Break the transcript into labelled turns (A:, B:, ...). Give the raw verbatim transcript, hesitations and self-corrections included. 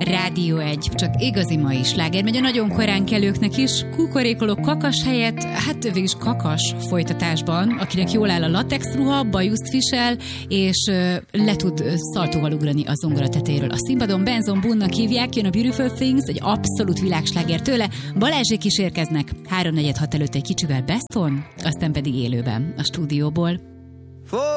A: Rádió egy, csak igazi mai sláger megy a nagyon korán kelőknek is, kukorékoló kakas helyett, hát végülis kakas folytatásban, akinek jól áll a latex ruha, bajuszt visel, és uh, le tud szaltóval ugrani a zongora tetejéről. A színpadon Benson Boone-nak hívják, jön a Beautiful Things, egy abszolút világsláger tőle, Balázsék is érkeznek, háromnegyed hat előtt egy kicsivel Beston, aztán pedig élőben a stúdióból.